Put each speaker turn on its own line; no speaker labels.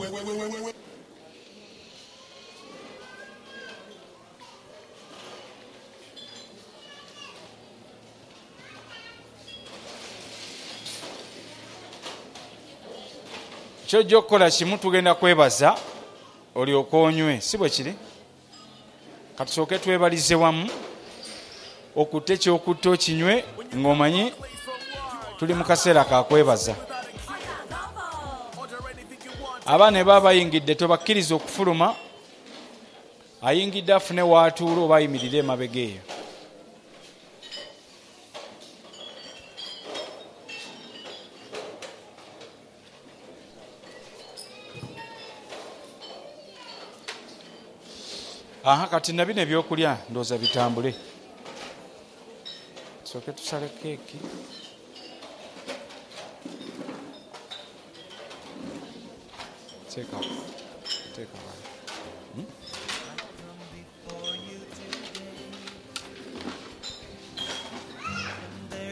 kyojja okukola kimu, tugenda kwebaza olyoke onywe, si bwe kiri? Katusooke twebalize wamu okutte kyokutta okinywe ng'omanyi tuli mu kaseera ka kwebaza. Abaana ne baba bayingidde tobakkiriza okufuluma, ayingidde afune waatuula oba ayimirire emabega eyo. Kati na bino ebyokulya ndooza bitambule. Tusooke tusale keeki. Teeka.